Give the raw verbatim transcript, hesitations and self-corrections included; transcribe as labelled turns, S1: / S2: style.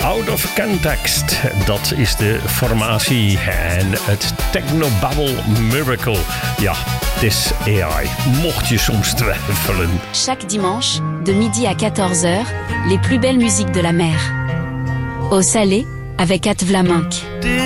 S1: Out of Context, dat is de formatie. En het Technobabble Miracle. Ja, het is A I. Mocht je soms twijfelen.
S2: Chaque dimanche, de midi à quatorze heures, les plus belles musiques de la mer. Au Salé, avec At Vlaminck.